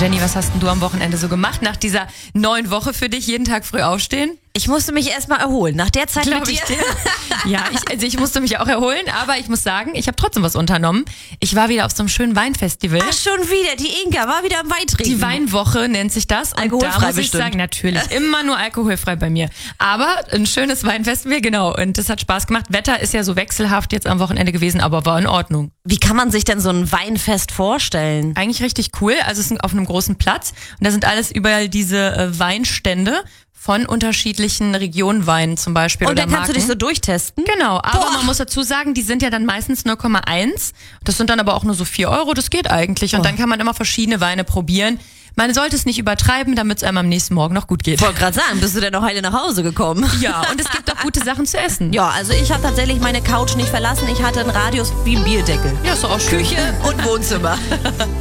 Jenny, was hast denn du am Wochenende so gemacht nach dieser neuen Woche für dich? Jeden Tag früh aufstehen? Ich musste mich erstmal erholen. Nach der Zeit Glaub mit dir. ich dir. Ja, ich musste mich auch erholen, aber ich muss sagen, ich habe trotzdem was unternommen. Ich war wieder auf so einem schönen Weinfestival. Ach, schon wieder. Die Inga war wieder am Wein trinken. Die Weinwoche nennt sich das. Und Alkoholfrei da muss ich bestimmt. sagen, natürlich, immer nur alkoholfrei bei mir. Aber ein schönes Weinfestival, genau. Und das hat Spaß gemacht. Wetter ist ja so wechselhaft jetzt am Wochenende gewesen, aber war in Ordnung. Wie kann man sich denn so ein Weinfest vorstellen? Eigentlich richtig cool. Also es ist auf einem großen Platz und da sind alles überall diese Weinstände von unterschiedlichen Regionenweinen zum Beispiel Und oder dann kannst du Marken. dich so durchtesten? Genau, aber Boah. man muss dazu sagen, die sind ja dann meistens 0,1. Das sind dann aber auch nur so 4 €, das geht eigentlich. Und dann kann man immer verschiedene Weine probieren. Man sollte es nicht übertreiben, damit es einem am nächsten Morgen noch gut geht. Ich wollte gerade sagen, bist du denn noch heile nach Hause gekommen? Ja, und es gibt auch gute Sachen zu essen. Ja, also ich habe tatsächlich meine Couch nicht verlassen. Ich hatte einen Radius wie ein Bierdeckel. Ja, ist doch auch schön. Küche und Wohnzimmer.